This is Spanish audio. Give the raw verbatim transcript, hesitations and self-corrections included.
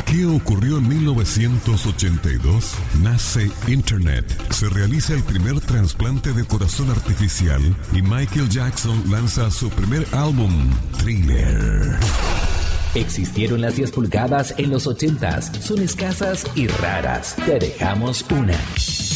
¿Qué ocurrió en mil novecientos ochenta y dos? Nace Internet, se realiza el primer trasplante de corazón artificial y Michael Jackson lanza su primer álbum, Thriller. Existieron las diez pulgadas en los ochentas, son escasas y raras. Te dejamos una.